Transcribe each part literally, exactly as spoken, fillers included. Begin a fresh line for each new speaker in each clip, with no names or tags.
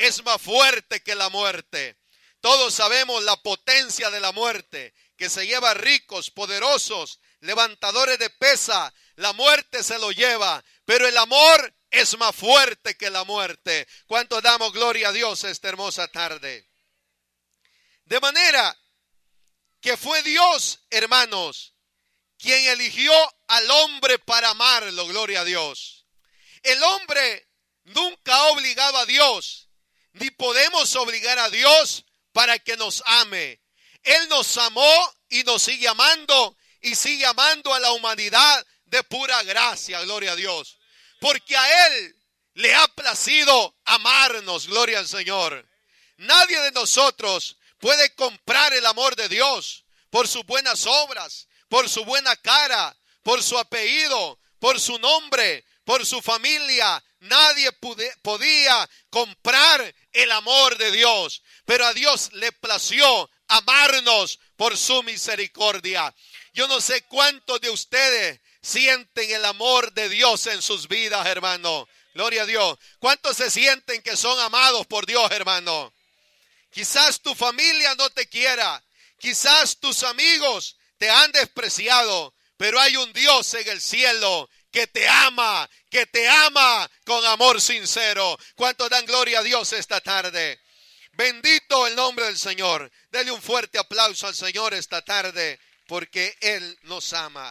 es más fuerte que la muerte. Todos sabemos la potencia de la muerte, que se lleva a ricos, poderosos, levantadores de pesa. La muerte se lo lleva, pero el amor es más fuerte que la muerte. ¿Cuánto damos gloria a Dios esta hermosa tarde? De manera que fue Dios, hermanos, quien eligió al hombre para amarlo, gloria a Dios. El hombre nunca ha obligado a Dios, ni podemos obligar a Dios para que nos ame. Él nos amó y nos sigue amando y sigue amando a la humanidad de pura gracia, gloria a Dios. Porque a Él le ha placido amarnos, gloria al Señor. Nadie de nosotros puede comprar el amor de Dios por sus buenas obras, por su buena cara, por su apellido, por su nombre, por su familia. Nadie pude, podía comprar el amor de Dios, pero a Dios le plació amarnos por su misericordia. Yo no sé cuántos de ustedes sienten el amor de Dios en sus vidas, hermano. Gloria a Dios. ¿Cuántos se sienten que son amados por Dios, hermano? Quizás tu familia no te quiera, quizás tus amigos te han despreciado, pero hay un Dios en el cielo que te ama, que te ama con amor sincero. ¿Cuántos dan gloria a Dios esta tarde? Bendito el nombre del Señor. Dele un fuerte aplauso al Señor esta tarde, porque Él nos ama.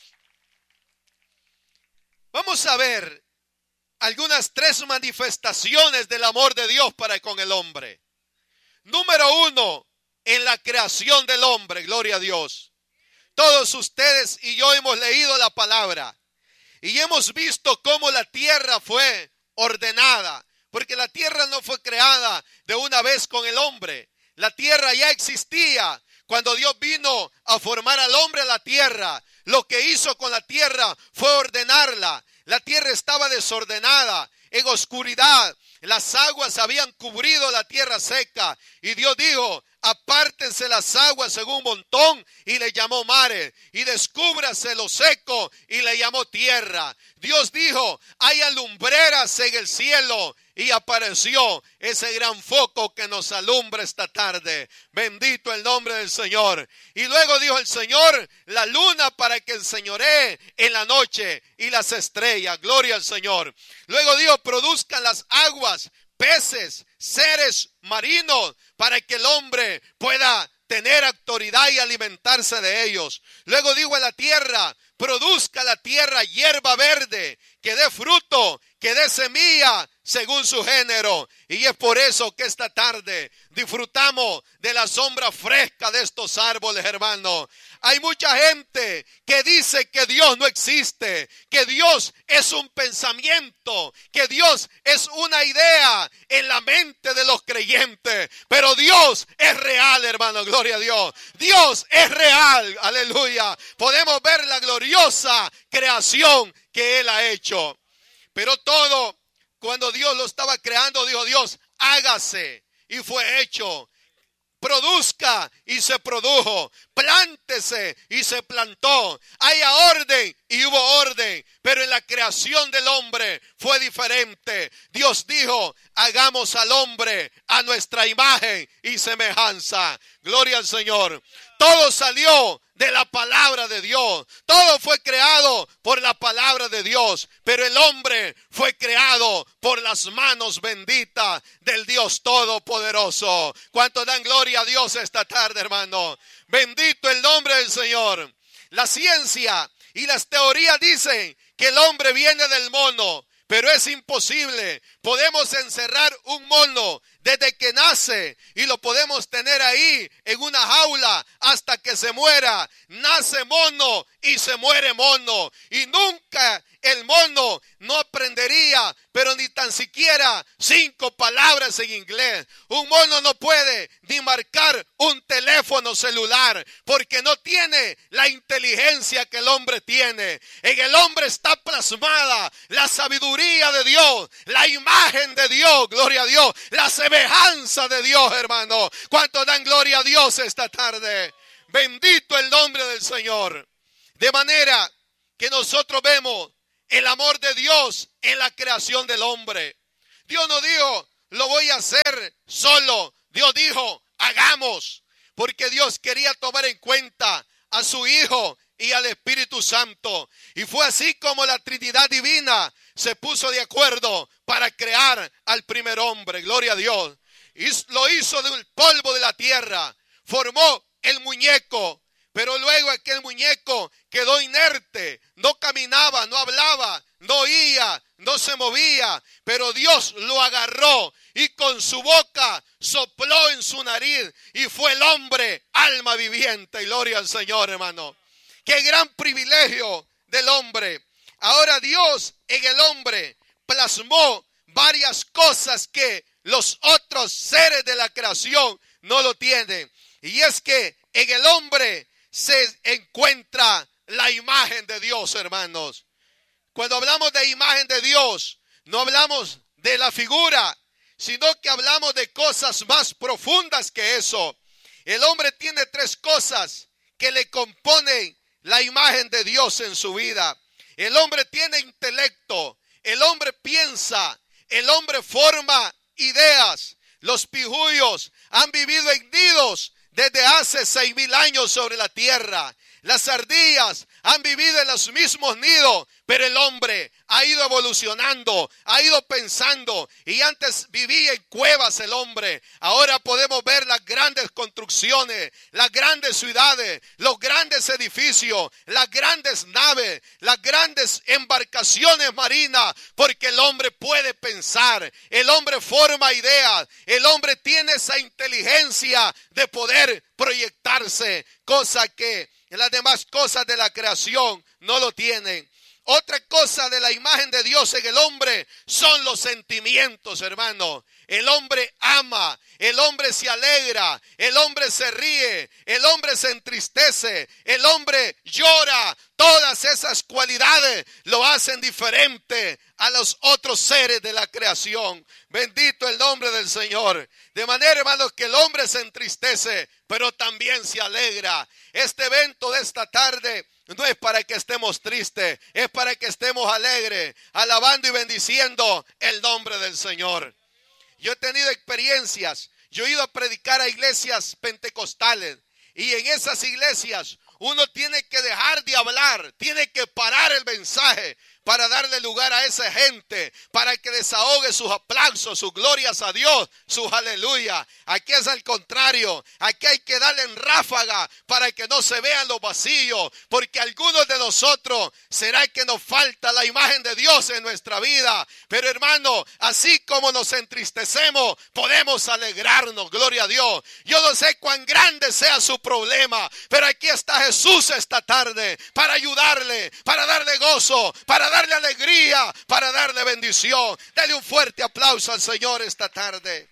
Vamos a ver algunas tres manifestaciones del amor de Dios para con el hombre. Número uno, en la creación del hombre, gloria a Dios. Todos ustedes y yo hemos leído la palabra y hemos visto cómo la tierra fue ordenada, porque la tierra no fue creada de una vez con el hombre. La tierra ya existía cuando Dios vino a formar al hombre a la tierra. Lo que hizo con la tierra fue ordenarla. La tierra estaba desordenada, en oscuridad. Las aguas habían cubrido la tierra seca. Y Dios dijo, apártense las aguas en un montón, y le llamó mares. Y descúbrase lo seco, y le llamó tierra. Dios dijo, haya lumbreras en el cielo. Y apareció ese gran foco que nos alumbra esta tarde. Bendito el nombre del Señor. Y luego dijo el Señor, la luna para que enseñoree en la noche y las estrellas. Gloria al Señor. Luego dijo, produzcan las aguas, peces, seres marinos, para que el hombre pueda tener autoridad y alimentarse de ellos. Luego dijo a la tierra, produzca la tierra hierba verde, que dé fruto, que dé semilla según su género. Y es por eso que esta tarde disfrutamos de la sombra fresca de estos árboles, hermano. Hay mucha gente que dice que Dios no existe, que Dios es un pensamiento, que Dios es una idea en la mente de los creyentes. Pero Dios es real, hermano, gloria a Dios. Dios es real, aleluya. Podemos ver la gloriosa creación que Él ha hecho. Pero todo, cuando Dios lo estaba creando, dijo Dios, hágase, y fue hecho. Produzca, y se produjo. Plántese, y se plantó. Haya orden, y hubo orden. Pero en la creación del hombre fue diferente. Dios dijo, hagamos al hombre a nuestra imagen y semejanza. Gloria al Señor. Todo salió de la palabra de Dios. Todo fue creado por la palabra de Dios. Pero el hombre fue creado por las manos benditas del Dios Todopoderoso. ¿Cuánto dan gloria a Dios esta tarde, hermano? Bendito el nombre del Señor. La ciencia y las teorías dicen que el hombre viene del mono. Pero es imposible. Podemos encerrar un mono desde que nace y lo podemos tener ahí en una jaula hasta que se muera. Nace mono y se muere mono. Y nunca el mono no aprendería, pero ni tan siquiera cinco palabras en inglés. Un mono no puede ni marcar un teléfono celular porque no tiene la inteligencia que el hombre tiene. En el hombre está plasmada la sabiduría de Dios, la imagen de Dios, gloria a Dios, la semejanza de Dios, hermano. ¿Cuántos dan gloria a Dios esta tarde? Bendito el nombre del Señor. De manera que nosotros vemos el amor de Dios en la creación del hombre. Dios no dijo, lo voy a hacer solo. Dios dijo, hagamos, porque Dios quería tomar en cuenta a su Hijo y al Espíritu Santo. Y fue así como la Trinidad Divina se puso de acuerdo para crear al primer hombre. Gloria a Dios. Y lo hizo del polvo de la tierra. Formó el muñeco. Pero luego aquel muñeco quedó inerte. No caminaba, no hablaba, no oía, no se movía. Pero Dios lo agarró y con su boca sopló en su nariz. Y fue el hombre, alma viviente. Gloria al Señor, hermano. Qué gran privilegio del hombre. Ahora Dios en el hombre plasmó varias cosas que los otros seres de la creación no lo tienen. Y es que en el hombre se encuentra la imagen de Dios, hermanos. Cuando hablamos de imagen de Dios, no hablamos de la figura, sino que hablamos de cosas más profundas que eso. El hombre tiene tres cosas que le componen la imagen de Dios en su vida. El hombre tiene intelecto, el hombre piensa, el hombre forma ideas. Los pijuyos han vivido en nidos desde hace seis mil años sobre la tierra. Las ardillas han vivido en los mismos nidos, pero el hombre ha ido evolucionando, ha ido pensando. Y antes vivía en cuevas el hombre. Ahora podemos ver las grandes construcciones, las grandes ciudades, los grandes edificios, las grandes naves, las grandes embarcaciones marinas, porque el hombre puede pensar, el hombre forma ideas, el hombre tiene esa inteligencia de poder proyectarse, cosa que las demás cosas de la creación no lo tienen. Otra cosa de la imagen de Dios en el hombre son los sentimientos, hermano. El hombre ama, el hombre se alegra, el hombre se ríe, el hombre se entristece, el hombre llora. Todas esas cualidades lo hacen diferente a los otros seres de la creación. Bendito el nombre del Señor. De manera, hermanos, que el hombre se entristece, pero también se alegra. Este evento de esta tarde no es para que estemos tristes, es para que estemos alegres, alabando y bendiciendo el nombre del Señor. Yo he tenido experiencias, yo he ido a predicar a iglesias pentecostales y en esas iglesias uno tiene que dejar de hablar, tiene que parar el mensaje para darle lugar a esa gente, para que desahogue sus aplausos, sus glorias a Dios, sus aleluya. Aquí es al contrario, aquí hay que darle en ráfaga para que no se vean los vacíos, porque algunos de nosotros será que nos falta la imagen de Dios en nuestra vida. Pero hermano, así como nos entristecemos, podemos alegrarnos, gloria a Dios. Yo no sé cuán grande sea su problema, pero aquí está Jesús esta tarde para ayudarle, para darle gozo, para darle alegría, para darle bendición. Dale un fuerte aplauso al Señor esta tarde.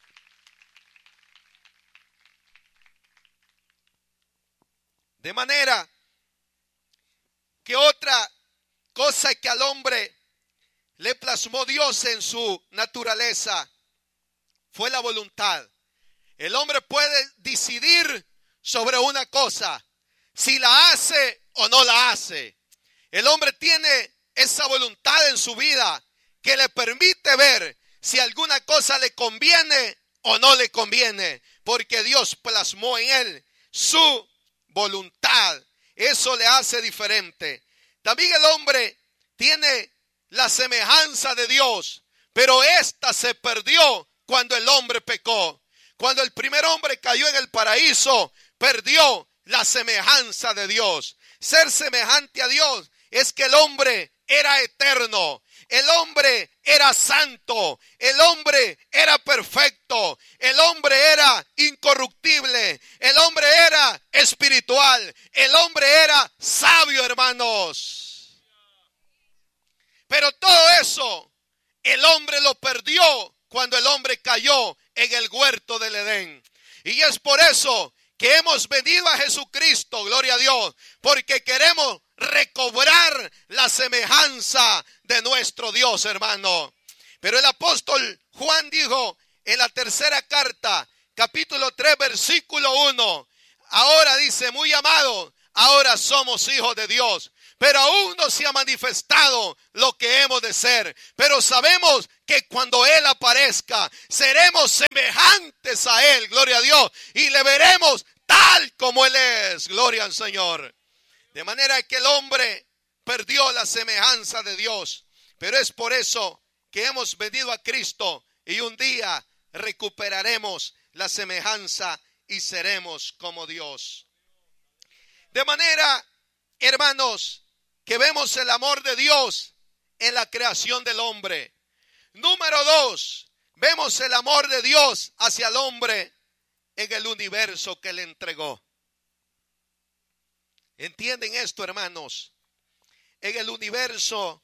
De manera que otra cosa que al hombre le plasmó Dios en su naturaleza fue la voluntad. El hombre puede decidir sobre una cosa, si la hace o no la hace. El hombre tiene esa voluntad en su vida que le permite ver si alguna cosa le conviene o no le conviene, porque Dios plasmó en él su voluntad. Eso le hace diferente. También el hombre tiene la semejanza de Dios, pero esta se perdió cuando el hombre pecó. Cuando el primer hombre cayó en el paraíso, perdió la semejanza de Dios. Ser semejante a Dios es que el hombre era eterno, el hombre era santo, el hombre era perfecto, el hombre era incorruptible, el hombre era espiritual, el hombre era sabio, hermanos. Pero todo eso el hombre lo perdió cuando el hombre cayó en el huerto del Edén. Y es por eso que hemos venido a Jesucristo, gloria a Dios, porque queremos recobrar la semejanza de nuestro Dios, hermano. Pero el apóstol Juan dijo en la tercera carta, capítulo tres, versículo uno, ahora dice, muy amado, ahora somos hijos de Dios, pero aún no se ha manifestado lo que hemos de ser. Pero sabemos que cuando Él aparezca, seremos semejantes a Él, gloria a Dios, y le veremos tal como Él es, gloria al Señor. De manera que el hombre perdió la semejanza de Dios, pero es por eso que hemos venido a Cristo y un día recuperaremos la semejanza y seremos como Dios. De manera, hermanos, que vemos el amor de Dios en la creación del hombre. Número dos, vemos el amor de Dios hacia el hombre en el universo que le entregó. ¿Entienden esto, hermanos? En el universo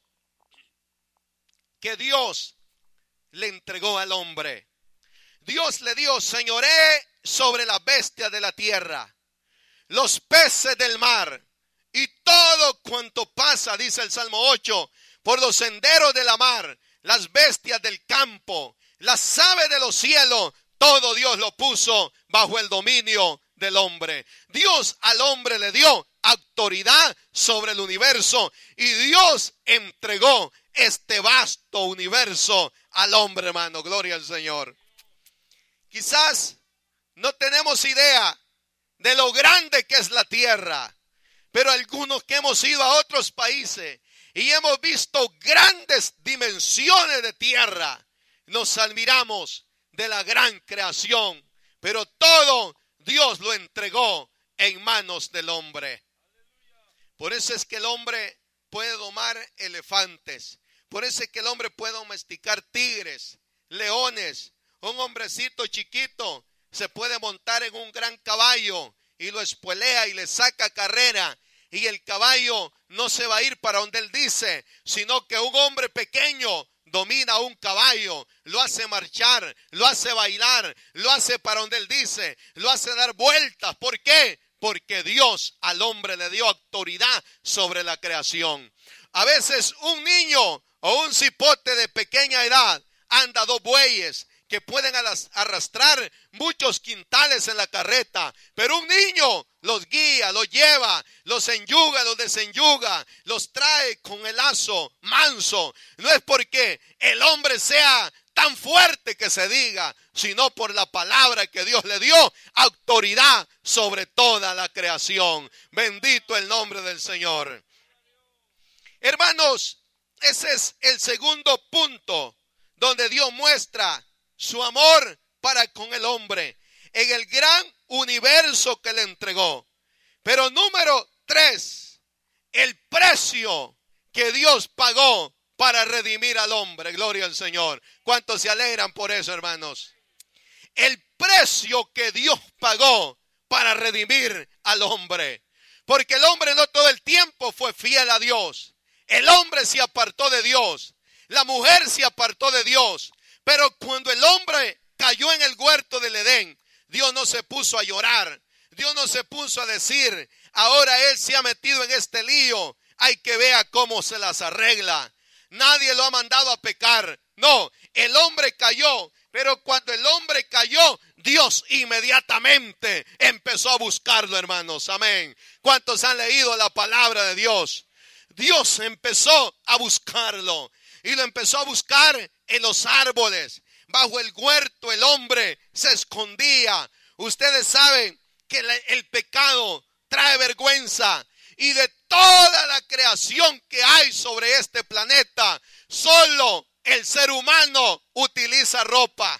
que Dios le entregó al hombre. Dios le dio señoré sobre las bestias de la tierra, los peces del mar y todo cuanto pasa, dice el Salmo ocho, por los senderos de la mar, las bestias del campo, las aves de los cielos, todo Dios lo puso bajo el dominio del hombre. Dios al hombre le dio autoridad sobre el universo y Dios entregó este vasto universo al hombre, hermano. Gloria al Señor. Quizás no tenemos idea de lo grande que es la tierra, pero algunos que hemos ido a otros países y hemos visto grandes dimensiones de tierra, nos admiramos de la gran creación, pero todo Dios lo entregó en manos del hombre. Por eso es que el hombre puede domar elefantes, por eso es que el hombre puede domesticar tigres, leones. Un hombrecito chiquito se puede montar en un gran caballo y lo espuelea y le saca carrera. Y el caballo no se va a ir para donde él dice, sino que un hombre pequeño domina un caballo, lo hace marchar, lo hace bailar, lo hace para donde él dice, lo hace dar vueltas. ¿Por qué? Porque Dios al hombre le dio autoridad sobre la creación. A veces un niño o un cipote de pequeña edad anda dos bueyes que pueden arrastrar muchos quintales en la carreta, pero un niño los guía, los lleva, los enyuga, los desenyuga, los trae con el lazo manso. No es porque el hombre sea tan fuerte que se diga, sino por la palabra que Dios le dio autoridad sobre toda la creación. Bendito el nombre del Señor. Hermanos, ese es el segundo punto donde Dios muestra su amor para con el hombre en el gran universo que le entregó. Pero número tres, el precio que Dios pagó para redimir al hombre. Gloria al Señor. ¿Cuántos se alegran por eso, hermanos? El precio que Dios pagó para redimir al hombre. Porque el hombre no todo el tiempo fue fiel a Dios. El hombre se apartó de Dios. La mujer se apartó de Dios. Pero cuando el hombre cayó en el huerto del Edén, Dios no se puso a llorar. Dios no se puso a decir, ahora él se ha metido en este lío, hay que ver cómo se las arregla. Nadie lo ha mandado a pecar. No, el hombre cayó, pero cuando el hombre cayó, Dios inmediatamente empezó a buscarlo, hermanos. Amén. ¿Cuántos han leído la palabra de Dios? Dios empezó a buscarlo y lo empezó a buscar en los árboles. Bajo el huerto el hombre se escondía. Ustedes saben que el pecado trae vergüenza. Y de toda la creación que hay sobre este planeta, solo el ser humano utiliza ropa.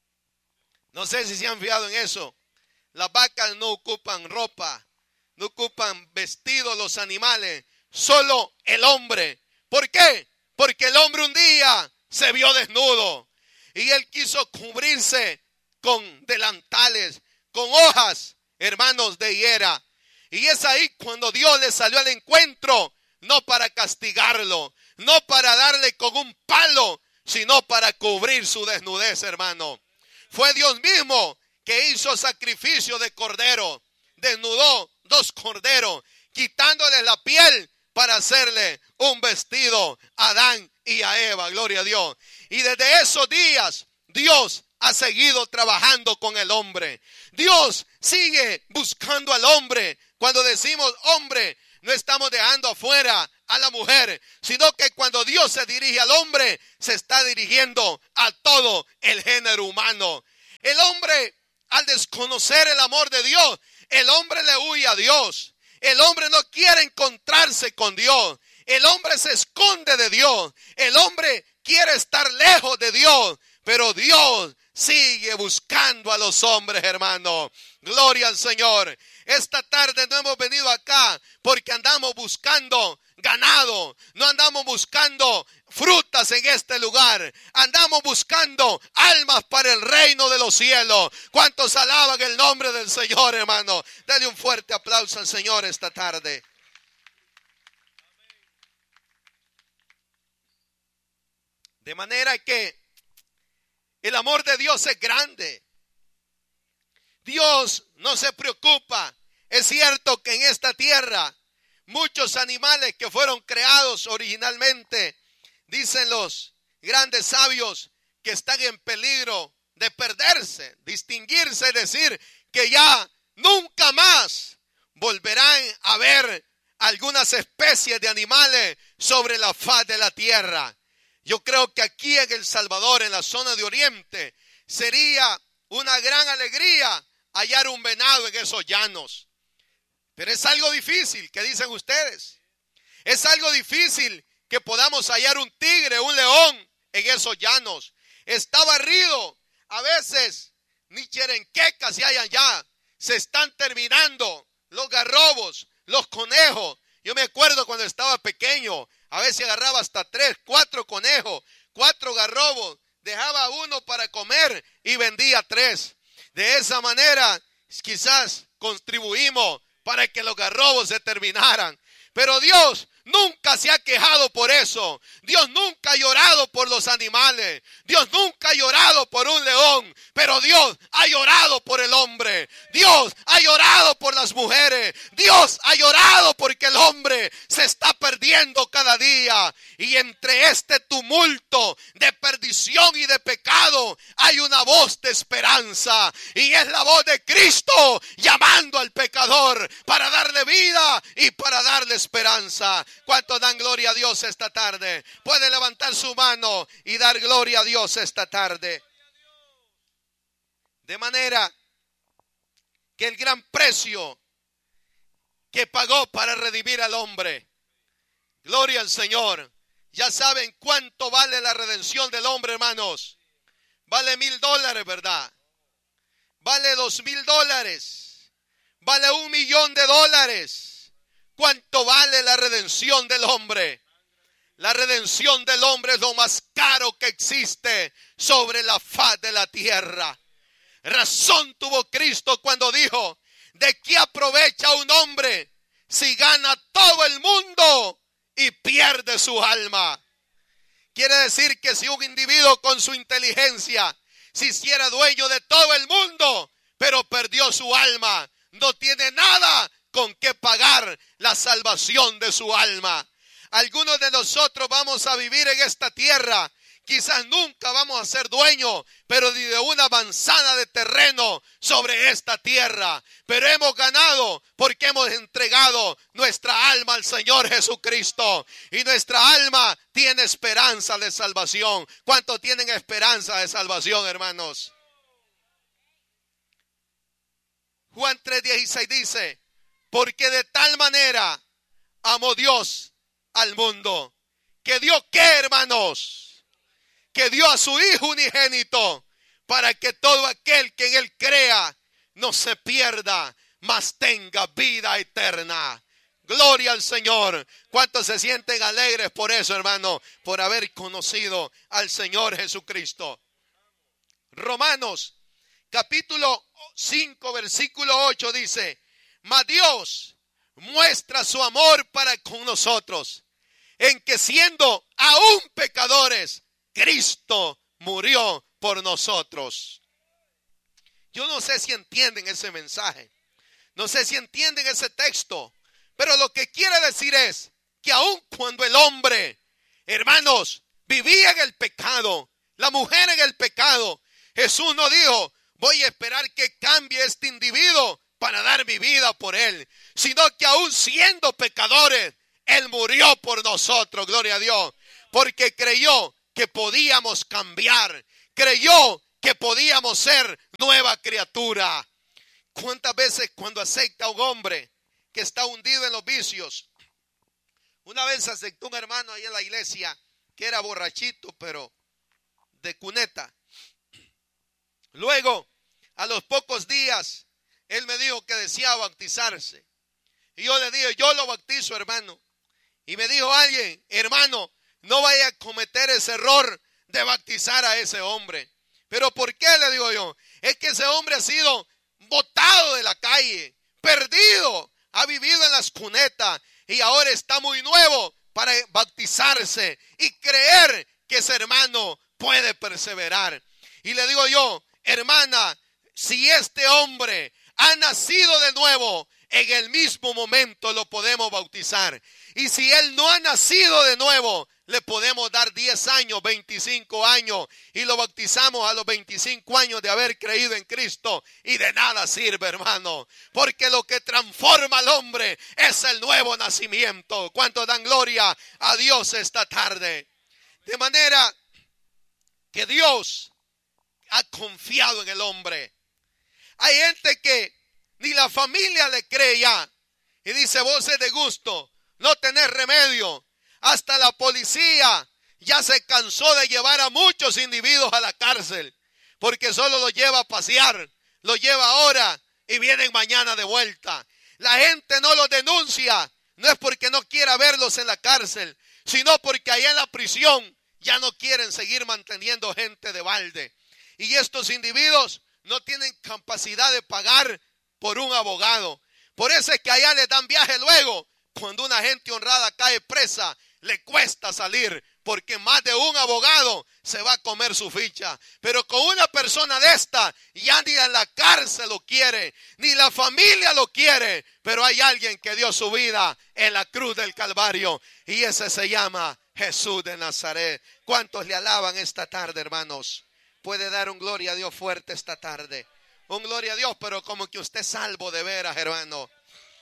No sé si se han fijado en eso. Las vacas no ocupan ropa, no ocupan vestidos los animales, solo el hombre. ¿Por qué? Porque el hombre un día se vio desnudo y él quiso cubrirse con delantales, con hojas, hermanos, de higuera. Y es ahí cuando Dios le salió al encuentro, no para castigarlo, no para darle con un palo, sino para cubrir su desnudez, hermano. Fue Dios mismo que hizo sacrificio de cordero, desnudó dos corderos, quitándole la piel para hacerle un vestido a Adán y a Eva, gloria a Dios. Y desde esos días, Dios ha seguido trabajando con el hombre. Dios sigue buscando al hombre. Cuando decimos hombre, no estamos dejando afuera a la mujer, sino que cuando Dios se dirige al hombre, se está dirigiendo a todo el género humano. El hombre, al desconocer el amor de Dios, el hombre le huye a Dios. El hombre no quiere encontrarse con Dios. El hombre se esconde de Dios. El hombre quiere estar lejos de Dios. Pero Dios sigue buscando a los hombres, hermano. Gloria al Señor. Esta tarde no hemos venido acá porque andamos buscando ganado. No andamos buscando frutas en este lugar. Andamos buscando almas para el reino de los cielos. ¿Cuántos alaban el nombre del Señor, hermano? Dale un fuerte aplauso al Señor esta tarde. De manera que el amor de Dios es grande. Dios no se preocupa. Es cierto que en esta tierra muchos animales que fueron creados originalmente, dicen los grandes sabios, que están en peligro de perderse, distinguirse, es decir, que ya nunca más volverán a ver algunas especies de animales sobre la faz de la tierra. Yo creo que aquí en El Salvador, en la zona de Oriente, sería una gran alegría hallar un venado en esos llanos. Pero es algo difícil, ¿qué dicen ustedes? Es algo difícil que podamos hallar un tigre, un león en esos llanos. Está barrido. A veces ni cherenquecas se hallan ya. Se están terminando los garrobos, los conejos. Yo me acuerdo cuando estaba pequeño. A veces agarraba hasta tres, cuatro conejos, cuatro garrobos. Dejaba uno para comer y vendía tres. De esa manera quizás contribuimos para que los garrobos se terminaran. Pero Dios nunca se ha quejado por eso. Dios nunca ha llorado por los animales. Dios nunca ha llorado por un león. Pero Dios ha llorado por el hombre. Dios ha llorado por las mujeres. Dios ha llorado porque el hombre se está perdiendo cada día. Y entre este tumulto de perdición y de pecado hay una voz de esperanza. Y es la voz de Cristo llamando al pecador para darle vida y para darle esperanza. ¿Cuántos dan gloria a Dios esta tarde? Puede levantar su mano y dar gloria a Dios esta tarde. De manera que el gran precio que pagó para redimir al hombre. Gloria al Señor. Ya saben cuánto vale la redención del hombre, hermanos. Vale mil dólares, ¿verdad? Vale dos mil dólares. Vale un millón de dólares. ¿Cuánto vale la redención del hombre? La redención del hombre es lo más caro que existe sobre la faz de la tierra. Razón tuvo Cristo cuando dijo: ¿de qué aprovecha un hombre si gana todo el mundo y pierde su alma? Quiere decir que si un individuo con su inteligencia se hiciera dueño de todo el mundo, pero perdió su alma, no tiene nada con qué pagar la salvación de su alma. Algunos de nosotros vamos a vivir en esta tierra. Quizás nunca vamos a ser dueños, pero ni de una manzana de terreno sobre esta tierra. Pero hemos ganado porque hemos entregado nuestra alma al Señor Jesucristo. Y nuestra alma tiene esperanza de salvación. ¿Cuántos tienen esperanza de salvación, hermanos? Juan tres dieciséis dice: porque de tal manera amó Dios al mundo, que dio, ¿qué, hermanos? Que dio a su Hijo unigénito, para que todo aquel que en Él crea no se pierda, mas tenga vida eterna. Gloria al Señor. ¿Cuántos se sienten alegres por eso, hermano? Por haber conocido al Señor Jesucristo. Romanos capítulo cinco versículo ocho dice: mas Dios muestra su amor para con nosotros, en que siendo aún pecadores, Cristo murió por nosotros. Yo no sé si entienden ese mensaje, no sé si entienden ese texto, pero lo que quiere decir es que aun cuando el hombre, hermanos, vivía en el pecado, la mujer en el pecado, Jesús no dijo: voy a esperar que cambie este individuo para dar mi vida por Él, sino que aún siendo pecadores, Él murió por nosotros, gloria a Dios, porque creyó que podíamos cambiar, creyó que podíamos ser nueva criatura. ¿Cuántas veces cuando acepta a un hombre que está hundido en los vicios? Una vez aceptó un hermano ahí en la iglesia que era borrachito, pero de cuneta. Luego, a los pocos días, él me dijo que deseaba bautizarse. Y yo le dije, yo lo bautizo, hermano. Y me dijo alguien, hermano, no vaya a cometer ese error de bautizar a ese hombre. ¿Pero por qué? Le digo yo. Es que ese hombre ha sido botado de la calle, perdido, ha vivido en las cunetas y ahora está muy nuevo para bautizarse y creer que ese hermano puede perseverar. Y le digo yo, hermana, si este hombre ha nacido de nuevo, en el mismo momento lo podemos bautizar. Y si él no ha nacido de nuevo, le podemos dar diez años, veinticinco años y lo bautizamos a los veinticinco años de haber creído en Cristo y de nada sirve, hermano, porque lo que transforma al hombre es el nuevo nacimiento. ¿Cuántos dan gloria a Dios esta tarde? De manera que Dios ha confiado en el hombre. Hay gente que ni la familia le cree ya y dice, vos es de gusto, no tenés remedio. Hasta la policía ya se cansó de llevar a muchos individuos a la cárcel, porque solo los lleva a pasear, los lleva ahora y vienen mañana de vuelta. La gente no los denuncia, no es porque no quiera verlos en la cárcel, sino porque allá en la prisión ya no quieren seguir manteniendo gente de balde. Y estos individuos no tienen capacidad de pagar por un abogado. Por eso es que allá les dan viaje luego. Cuando una gente honrada cae presa, le cuesta salir, porque más de un abogado se va a comer su ficha. Pero con una persona de esta, ya ni en la cárcel lo quiere, ni la familia lo quiere. Pero hay alguien que dio su vida en la cruz del Calvario, y ese se llama Jesús de Nazaret. ¿Cuántos le alaban esta tarde, hermanos? Puede dar un gloria a Dios fuerte esta tarde. Un gloria a Dios, pero como que usted es salvo de veras, hermano.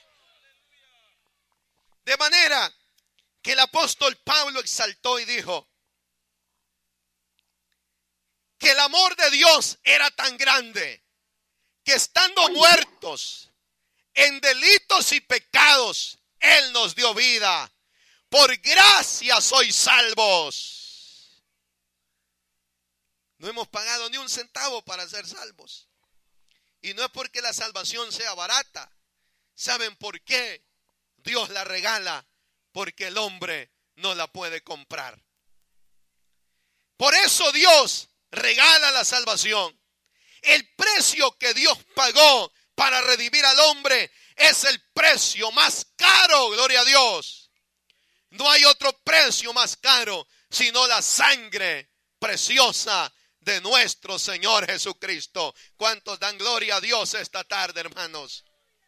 De manera que el apóstol Pablo exaltó y dijo que el amor de Dios era tan grande que estando muertos en delitos y pecados, Él nos dio vida. Por gracia sois salvos. No hemos pagado ni un centavo para ser salvos. Y no es porque la salvación sea barata. ¿Saben por qué? Dios la regala, porque el hombre no la puede comprar. Por eso Dios regala la salvación. El precio que Dios pagó para redimir al hombre es el precio más caro, gloria a Dios. No hay otro precio más caro sino la sangre preciosa de nuestro Señor Jesucristo. ¿Cuántos dan gloria a Dios esta tarde, hermanos?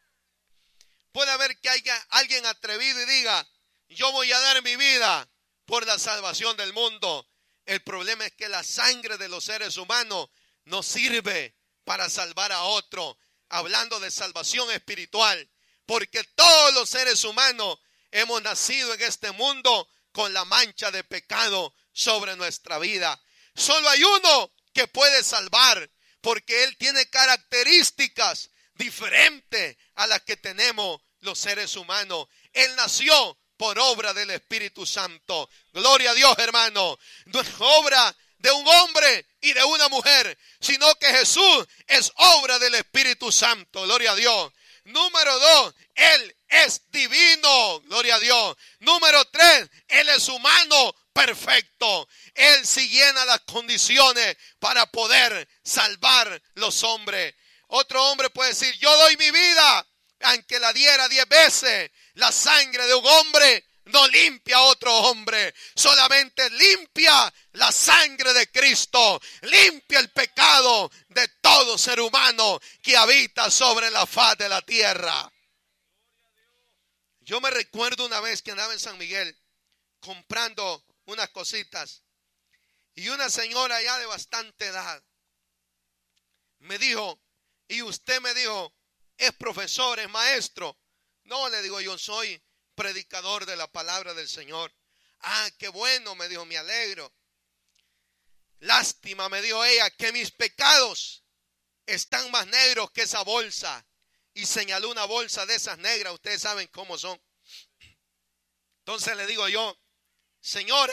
Puede haber que haya alguien atrevido y diga, yo voy a dar mi vida por la salvación del mundo. El problema es que la sangre de los seres humanos no sirve para salvar a otro. Hablando de salvación espiritual, porque todos los seres humanos hemos nacido en este mundo con la mancha de pecado sobre nuestra vida. Solo hay uno que puede salvar, porque Él tiene características diferentes a las que tenemos los seres humanos. Él nació por obra del Espíritu Santo. Gloria a Dios, hermano. No es obra de un hombre y de una mujer, sino que Jesús es obra del Espíritu Santo. Gloria a Dios. Número dos, Él es divino. Gloria a Dios. Número tres, Él es humano perfecto. Él sí llena las condiciones para poder salvar los hombres. Otro hombre puede decir, yo doy mi vida, aunque la diera diez veces. La sangre de un hombre no limpia a otro hombre, solamente limpia la sangre de Cristo, limpia el pecado de todo ser humano que habita sobre la faz de la tierra. Yo me recuerdo una vez que andaba en San Miguel comprando unas cositas y una señora ya de bastante edad me dijo, y usted me dijo, es profesor, es maestro. No, le digo, yo soy predicador de la palabra del Señor. Ah, qué bueno, me dijo, me alegro. Lástima, me dijo ella, que mis pecados están más negros que esa bolsa. Y señaló una bolsa de esas negras, ustedes saben cómo son. Entonces le digo yo, señora,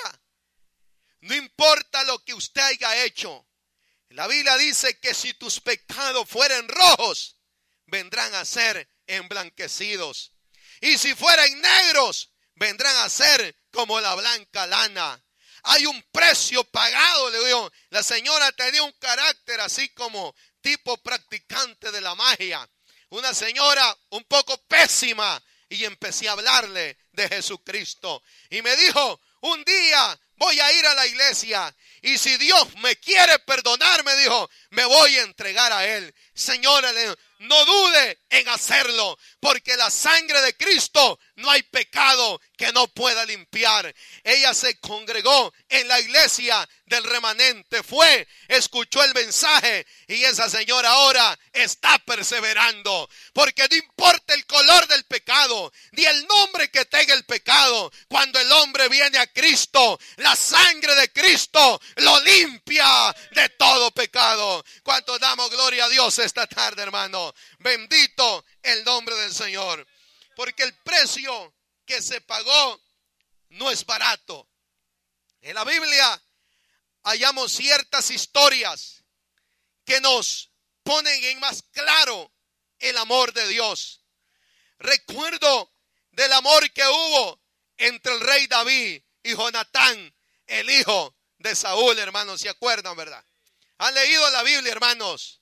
no importa lo que usted haya hecho. La Biblia dice que si tus pecados fueren rojos, vendrán a ser emblanquecidos. Y si fueran negros, vendrán a ser como la blanca lana. Hay un precio pagado, le digo. La señora tenía un carácter así como tipo practicante de la magia. Una señora un poco pésima. Y empecé a hablarle de Jesucristo. Y me dijo, un día voy a ir a la iglesia. Y si Dios me quiere perdonar, me dijo, me voy a entregar a Él. Señora, le digo, no dude en hacerlo, porque la sangre de Cristo no hay pecado que no pueda limpiar. Ella se congregó en la iglesia del remanente, fue, escuchó el mensaje y esa señora ahora está perseverando, porque no importa el color del pecado, ni el nombre que tenga el pecado, cuando el hombre viene a Cristo, la sangre de Cristo lo limpia de todo pecado. ¿Cuánto damos gloria a Dios esta tarde, hermano? Bendito el nombre del Señor. Porque el precio que se pagó no es barato. En la Biblia hallamos ciertas historias que nos ponen en más claro el amor de Dios. Recuerdo del amor que hubo entre el rey David y Jonatán, el hijo de Saúl, hermanos. ¿Se acuerdan, verdad? Han leído la Biblia, hermanos.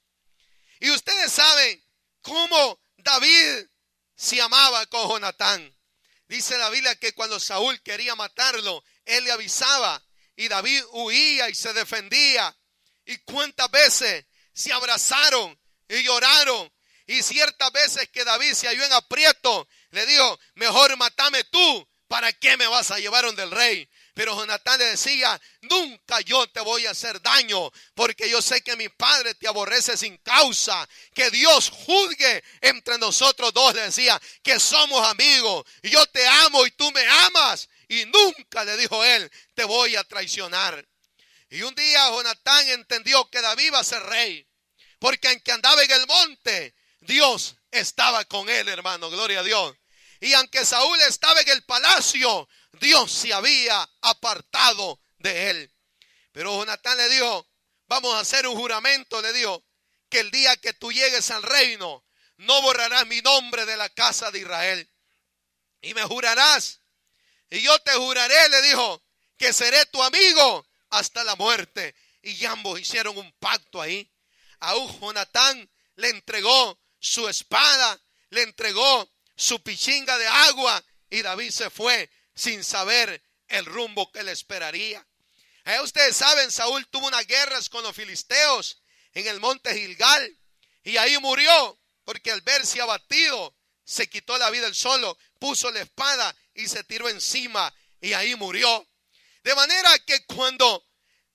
Y ustedes saben cómo David se amaba con Jonatán. Dice la Biblia que cuando Saúl quería matarlo, él le avisaba y David huía y se defendía. Y cuántas veces se abrazaron y lloraron. Y ciertas veces que David se halló en aprieto, le dijo, mejor mátame tú, ¿para qué me vas a llevar donde el rey? Pero Jonatán le decía, nunca yo te voy a hacer daño, porque yo sé que mi padre te aborrece sin causa. Que Dios juzgue entre nosotros dos, le decía, que somos amigos. Y yo te amo y tú me amas. Y nunca, le dijo él, te voy a traicionar. Y un día Jonatán entendió que David iba a ser rey, porque aunque andaba en el monte, Dios estaba con él, hermano, gloria a Dios. Y aunque Saúl estaba en el palacio, Dios se había apartado de él. Pero Jonatán le dijo, vamos a hacer un juramento, le dijo, que el día que tú llegues al reino, no borrarás mi nombre de la casa de Israel. Y me jurarás, y yo te juraré, le dijo, que seré tu amigo hasta la muerte. Y ambos hicieron un pacto ahí. Aún Jonatán le entregó su espada, le entregó su pichinga de agua, y David se fue sin saber el rumbo que le esperaría. Eh, ustedes saben, Saúl tuvo unas guerras con los filisteos en el monte Gilgal, y ahí murió, porque al verse abatido, se quitó la vida él solo, puso la espada y se tiró encima, y ahí murió. De manera que cuando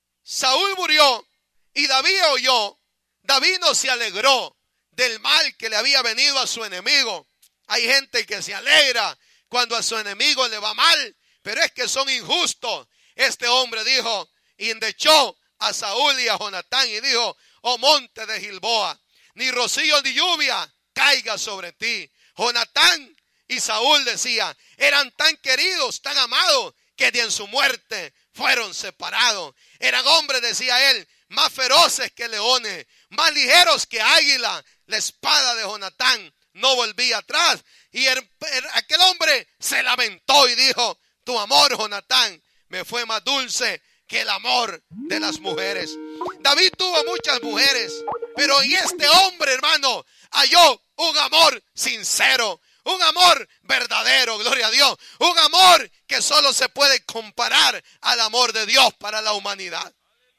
Saúl murió y David oyó, David no se alegró del mal que le había venido a su enemigo. Hay gente que se alegra cuando a su enemigo le va mal, pero es que son injustos. Este hombre dijo, y endechó a Saúl y a Jonatán y dijo, oh monte de Gilboa, ni rocío ni lluvia caiga sobre ti. Jonatán y Saúl, decía, eran tan queridos, tan amados, que ni en su muerte fueron separados. Eran hombres, decía él, más feroces que leones, más ligeros que águila. La espada de Jonatán no volvía atrás. Y el, el, aquel hombre se lamentó y dijo, tu amor, Jonatán, me fue más dulce que el amor de las mujeres. David tuvo muchas mujeres, pero en este hombre, hermano, halló un amor sincero, un amor verdadero, gloria a Dios. Un amor que solo se puede comparar al amor de Dios para la humanidad.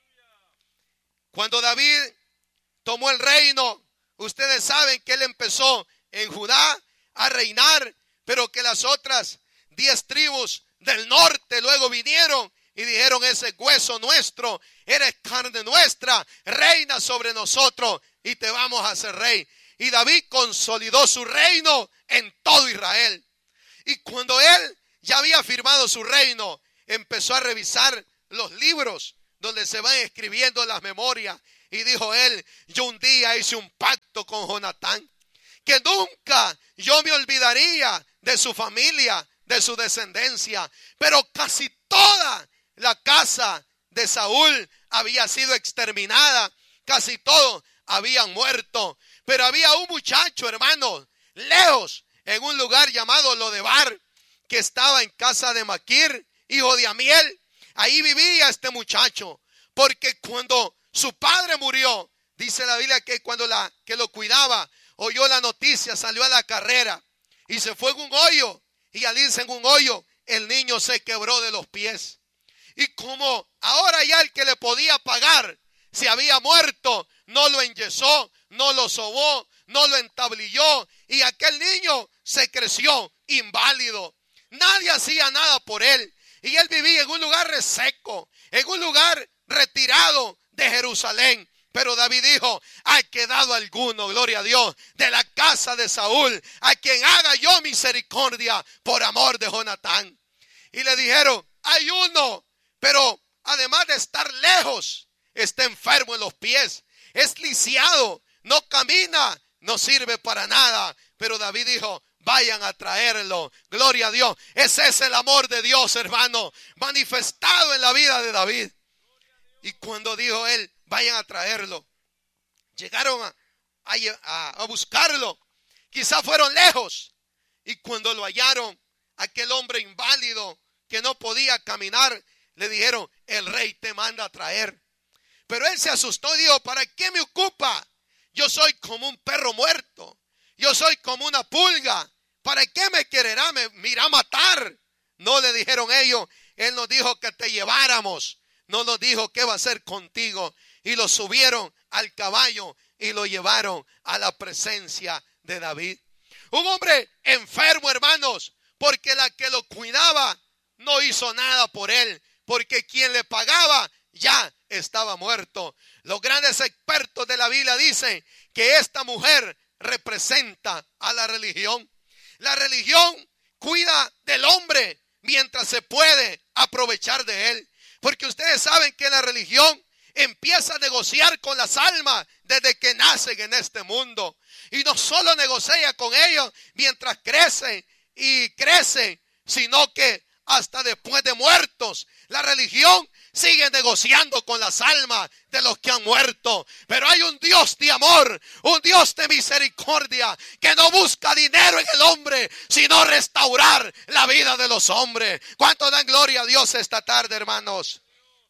Cuando David tomó el reino, ustedes saben que él empezó en Judá a reinar, pero que las otras diez tribus del norte luego vinieron y dijeron, ese hueso nuestro, eres carne nuestra, reina sobre nosotros y te vamos a hacer rey. Y David consolidó su reino en todo Israel. Y cuando él ya había firmado su reino, empezó a revisar los libros donde se van escribiendo las memorias. Y dijo él, yo un día hice un pacto con Jonatán, que nunca yo me olvidaría de su familia, de su descendencia. Pero casi toda la casa de Saúl había sido exterminada. Casi todos habían muerto. Pero había un muchacho, hermanos, lejos, en un lugar llamado Lodebar, que estaba en casa de Maquir, hijo de Amiel. Ahí vivía este muchacho, porque cuando su padre murió, dice la Biblia que cuando la que lo cuidaba, oyó la noticia, salió a la carrera y se fue en un hoyo. Y al irse en un hoyo, el niño se quebró de los pies. Y como ahora ya el que le podía pagar se había muerto, no lo enyesó, no lo sobó, no lo entablilló. Y aquel niño se creció inválido. Nadie hacía nada por él. Y él vivía en un lugar reseco, en un lugar retirado de Jerusalén. Pero David dijo, ha quedado alguno, gloria a Dios, de la casa de Saúl, a quien haga yo misericordia por amor de Jonatán. Y le dijeron, hay uno, pero además de estar lejos, está enfermo en los pies, es lisiado, no camina, no sirve para nada. Pero David dijo, vayan a traerlo. Gloria a Dios. Ese es el amor de Dios, hermano, manifestado en la vida de David. Y cuando dijo él, vayan a traerlo, llegaron a, a, a buscarlo. Quizá fueron lejos. Y cuando lo hallaron, aquel hombre inválido que no podía caminar, le dijeron, el rey te manda a traer. Pero él se asustó y dijo, ¿para qué me ocupa? Yo soy como un perro muerto. Yo soy como una pulga. ¿Para qué me quererá? Me, me irá a matar. No, le dijeron ellos. Él nos dijo que te lleváramos. No nos dijo qué va a hacer contigo. Y lo subieron al caballo y lo llevaron a la presencia de David. Un hombre enfermo, hermanos, porque la que lo cuidaba no hizo nada por él. Porque quien le pagaba ya estaba muerto. Los grandes expertos de la Biblia dicen que esta mujer representa a la religión. La religión cuida del hombre mientras se puede aprovechar de él. Porque ustedes saben que la religión empieza a negociar con las almas desde que nacen en este mundo. Y no solo negocia con ellos mientras crecen y crecen, sino que hasta después de muertos, la religión sigue negociando con las almas de los que han muerto. Pero hay un Dios de amor, un Dios de misericordia, que no busca dinero en el hombre, sino restaurar la vida de los hombres. ¿Cuánto dan gloria a Dios esta tarde, hermanos?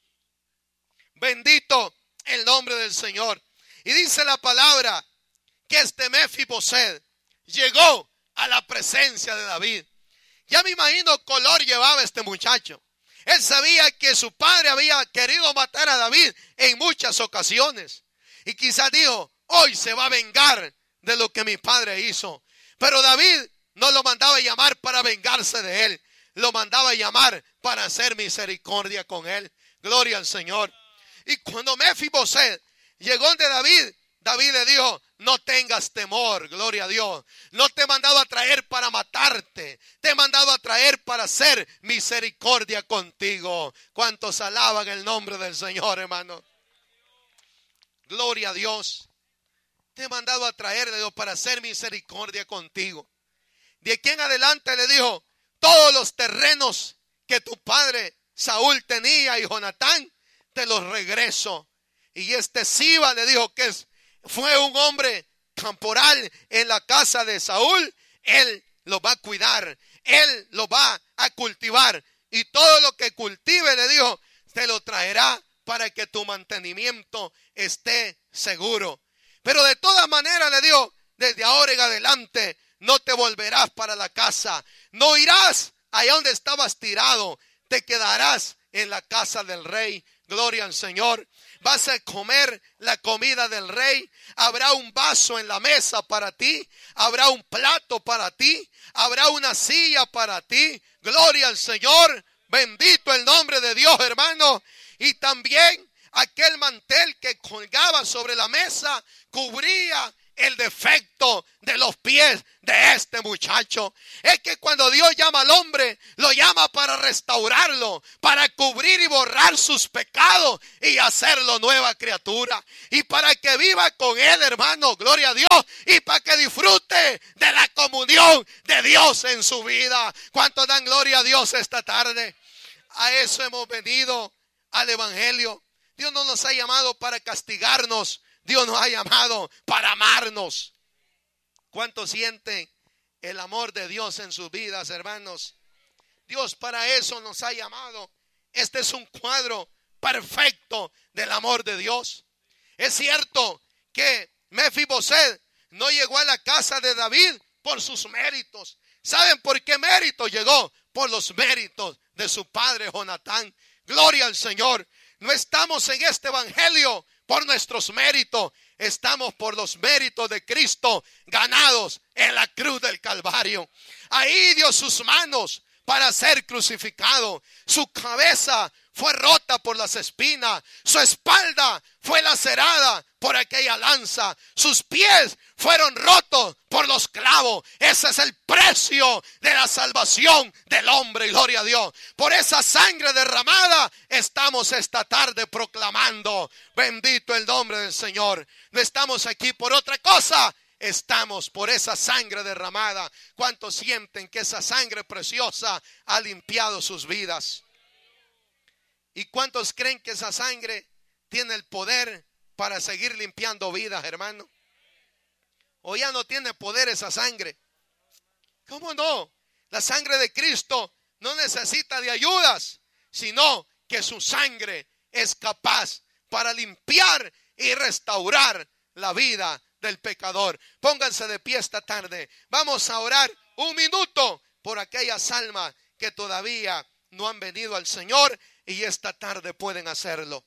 Bendito el nombre del Señor. Y dice la palabra que este Mefiboset llegó a la presencia de David. Ya me imagino color llevaba este muchacho. Él sabía que su padre había querido matar a David en muchas ocasiones. Y quizás dijo, hoy se va a vengar de lo que mi padre hizo. Pero David no lo mandaba a llamar para vengarse de él. Lo mandaba a llamar para hacer misericordia con él. Gloria al Señor. Y cuando Mefiboset llegó de David, David le dijo, no tengas temor, gloria a Dios. No te he mandado a traer para matarte. Te he mandado a traer para hacer misericordia contigo. ¿Cuántos alaban el nombre del Señor, hermano? Gloria a Dios. Te he mandado a traer, le digo, para hacer misericordia contigo. De aquí en adelante le dijo, todos los terrenos que tu padre Saúl tenía y Jonatán, te los regreso. Y este Siba le dijo que es fue un hombre temporal en la casa de Saúl. Él lo va a cuidar, él lo va a cultivar, y todo lo que cultive, le dijo, te lo traerá para que tu mantenimiento esté seguro. Pero de todas maneras, le dijo, desde ahora en adelante no te volverás para la casa, no irás allá donde estabas tirado, te quedarás en la casa del rey. Gloria al Señor. Vas a comer la comida del rey. Habrá un vaso en la mesa para ti. Habrá un plato para ti. Habrá una silla para ti. Gloria al Señor. Bendito el nombre de Dios, hermano. Y también aquel mantel que colgaba sobre la mesa cubría el defecto de los pies de este muchacho. Es que cuando Dios llama al hombre, lo llama para restaurarlo, para cubrir y borrar sus pecados y hacerlo nueva criatura. Y para que viva con él, hermano, gloria a Dios. Y para que disfrute de la comunión de Dios en su vida. ¿Cuántos dan gloria a Dios esta tarde? A eso hemos venido, al evangelio. Dios no nos ha llamado para castigarnos. Dios nos ha llamado para amarnos. ¿Cuántos sienten el amor de Dios en sus vidas, hermanos? Dios para eso nos ha llamado. Este es un cuadro perfecto del amor de Dios. Es cierto que Mefiboset no llegó a la casa de David por sus méritos. ¿Saben por qué mérito llegó? Por los méritos de su padre Jonatán. Gloria al Señor. No estamos en este evangelio por nuestros méritos. Estamos por los méritos de Cristo ganados en la cruz del Calvario. Ahí dio sus manos para ser crucificado. Su cabeza fue rota por las espinas. Su espalda fue lacerada por aquella lanza. Sus pies fueron rotos por los clavos. Ese es el precio de la salvación del hombre. Gloria a Dios. Por esa sangre derramada estamos esta tarde proclamando: bendito el nombre del Señor. No estamos aquí por otra cosa. Estamos por esa sangre derramada. ¿Cuántos sienten que esa sangre preciosa ha limpiado sus vidas? ¿Y cuántos creen que esa sangre tiene el poder para seguir limpiando vidas, hermano? ¿O ya no tiene poder esa sangre? ¿Cómo no? La sangre de Cristo no necesita de ayudas, sino que su sangre es capaz para limpiar y restaurar la vida del pecador. Pónganse de pie esta tarde. Vamos a orar un minuto por aquellas almas que todavía no han venido al Señor y esta tarde pueden hacerlo.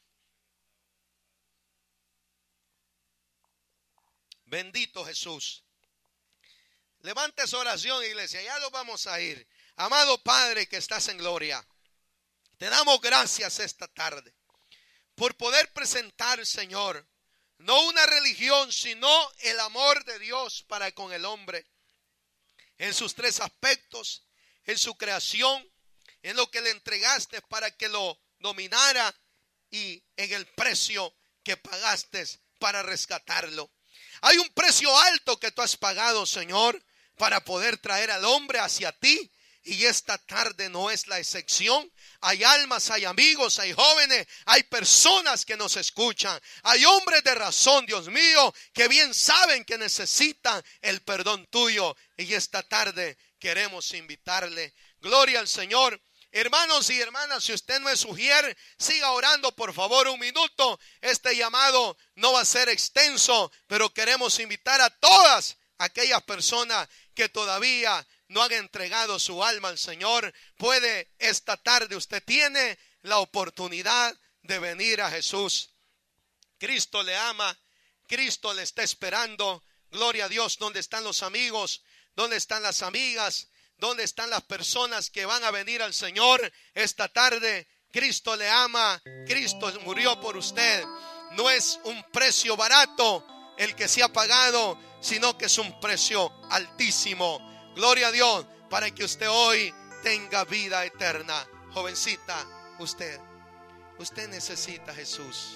Bendito Jesús. Levante su oración, iglesia. Ya lo vamos a ir. Amado Padre que estás en gloria, te damos gracias esta tarde por poder presentar, Señor, no una religión, sino el amor de Dios para con el hombre en sus tres aspectos: en su creación, en lo que le entregaste para que lo dominara y en el precio que pagaste para rescatarlo. Hay un precio alto que tú has pagado, Señor, para poder traer al hombre hacia ti. Y esta tarde no es la excepción. Hay almas, hay amigos, hay jóvenes, hay personas que nos escuchan. Hay hombres de razón, Dios mío, que bien saben que necesitan el perdón tuyo. Y esta tarde queremos invitarle. Gloria al Señor. Hermanos y hermanas, si usted no es sugiere, siga orando por favor un minuto. Este llamado no va a ser extenso, pero queremos invitar a todas aquellas personas que todavía no han entregado su alma al Señor. Puede esta tarde, usted tiene la oportunidad de venir a Jesús. Cristo le ama, Cristo le está esperando. Gloria a Dios. ¿Dónde están los amigos? ¿Dónde están las amigas? ¿Dónde están las personas que van a venir al Señor esta tarde? Cristo le ama, Cristo murió por usted. No es un precio barato el que se ha pagado, sino que es un precio altísimo. Gloria a Dios, para que usted hoy tenga vida eterna. Jovencita, usted, usted necesita a Jesús.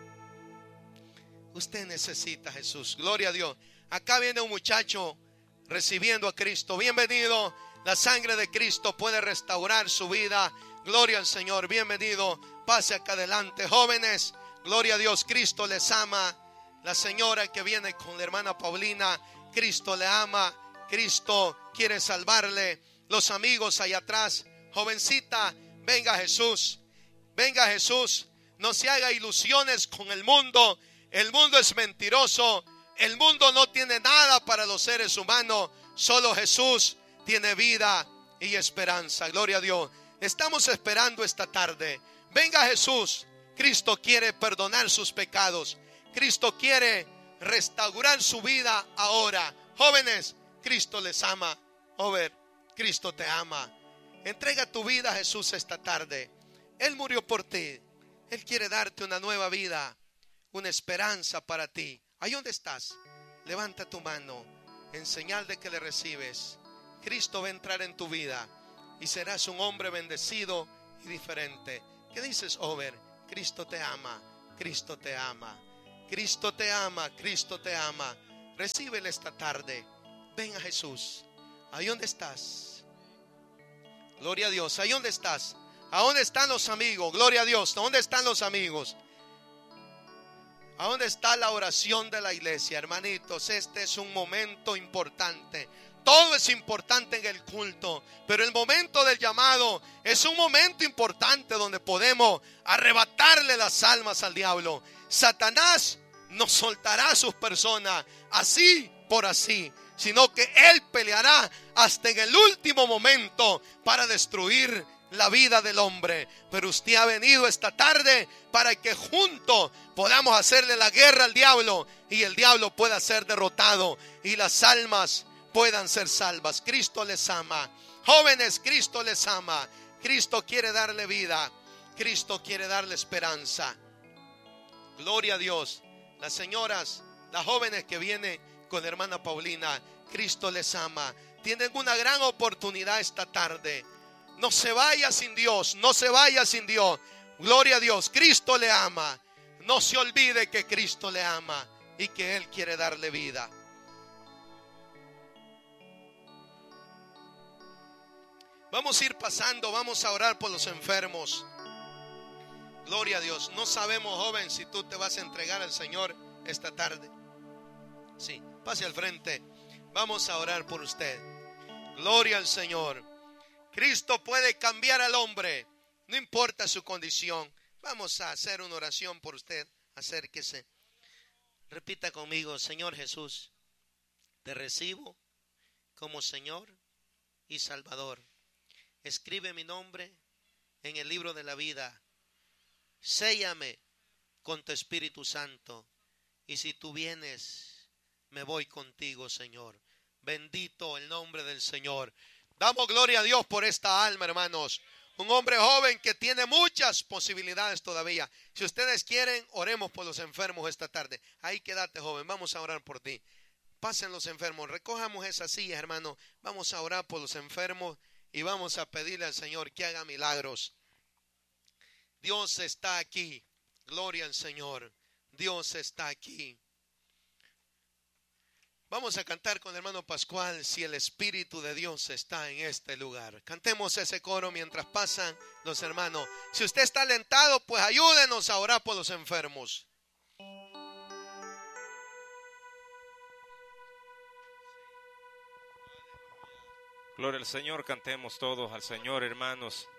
Usted necesita a Jesús. Gloria a Dios. Acá viene un muchacho recibiendo a Cristo. Bienvenido. La sangre de Cristo puede restaurar su vida. Gloria al Señor. Bienvenido. Pase acá adelante, jóvenes. Gloria a Dios. Cristo les ama. La señora que viene con la hermana Paulina, Cristo le ama. Cristo quiere salvarle. Los amigos allá atrás. Jovencita, venga Jesús. Venga Jesús. No se haga ilusiones con el mundo. El mundo es mentiroso. El mundo no tiene nada para los seres humanos. Solo Jesús tiene vida y esperanza. Gloria a Dios. Estamos esperando esta tarde. Venga Jesús. Cristo quiere perdonar sus pecados. Cristo quiere restaurar su vida ahora. Jóvenes, Cristo les ama. Joven, Cristo te ama. Entrega tu vida a Jesús esta tarde. Él murió por ti. Él quiere darte una nueva vida, una esperanza para ti. Ahí donde estás, levanta tu mano en señal de que le recibes. Cristo va a entrar en tu vida y serás un hombre bendecido y diferente. ¿Qué dices, Over? Cristo te ama, Cristo te ama, Cristo te ama, Cristo te ama. Recíbele esta tarde. Ven a Jesús. ¿Ahí dónde estás? Gloria a Dios. ¿Ahí dónde estás? ¿A dónde están los amigos? Gloria a Dios. ¿A dónde están los amigos? ¿A dónde está la oración de la iglesia? Hermanitos, este es un momento importante. Todo es importante en el culto, pero el momento del llamado es un momento importante donde podemos arrebatarle las almas al diablo. Satanás no soltará a sus personas así por así, sino que él peleará hasta en el último momento para destruir la vida del hombre. Pero usted ha venido esta tarde para que juntos podamos hacerle la guerra al diablo y el diablo pueda ser derrotado y las almas puedan ser salvas. Cristo les ama. Jóvenes, Cristo les ama. Cristo quiere darle vida. Cristo quiere darle esperanza. Gloria a Dios. Las señoras, las jóvenes que vienen con hermana Paulina, Cristo les ama. Tienen una gran oportunidad esta tarde. No se vaya sin Dios, no se vaya sin Dios. Gloria a Dios, Cristo le ama. No se olvide que Cristo le ama y que Él quiere darle vida. Vamos a ir pasando, vamos a orar por los enfermos. Gloria a Dios. No sabemos, joven, si tú te vas a entregar al Señor esta tarde. Sí, pase al frente. Vamos a orar por usted. Gloria al Señor. Cristo puede cambiar al hombre, no importa su condición. Vamos a hacer una oración por usted. Acérquese. Repita conmigo: Señor Jesús, te recibo como Señor y Salvador. Escribe mi nombre en el libro de la vida. Séllame con tu Espíritu Santo. Y si tú vienes, me voy contigo, Señor. Bendito el nombre del Señor. Damos gloria a Dios por esta alma, hermanos. Un hombre joven que tiene muchas posibilidades todavía. Si ustedes quieren, oremos por los enfermos esta tarde. Ahí quédate, joven. Vamos a orar por ti. Pasen los enfermos. Recojamos esas sillas, hermano. Vamos a orar por los enfermos y vamos a pedirle al Señor que haga milagros. Dios está aquí. Gloria al Señor. Dios está aquí. Vamos a cantar con el hermano Pascual, si el Espíritu de Dios está en este lugar. Cantemos ese coro mientras pasan los hermanos. Si usted está alentado, pues ayúdenos a orar por los enfermos.
Gloria al Señor, cantemos todos al Señor, hermanos.